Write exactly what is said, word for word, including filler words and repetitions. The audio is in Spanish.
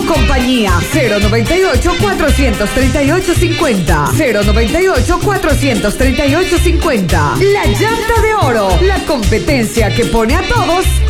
compañía. Cero noventa y ocho, cuatrocientos treinta y ocho, cincuenta. Cero noventa y ocho, cuatrocientos treinta y ocho, cincuenta. La Llanta de Oro, la competencia que pone a todos